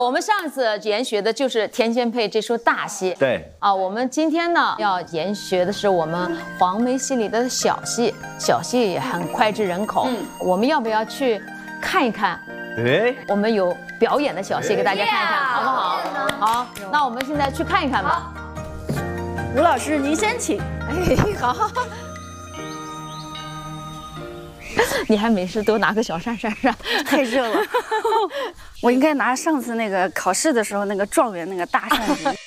我们上一次研学的就是田仙配这出大戏， 对啊，我们今天呢要研学的是我们黄梅戏里的小戏，小戏也很脍炙人口。我们要不要去看一看？ 哎， 我们有表演的小戏给大家看一看，好不好？好，那我们现在去看一看吧。 吴老师，您先请。 哎，好。你还没事，多拿个小扇扇扇， 太热了。我应该拿上次那个考试的时候那个状元那个大扇子。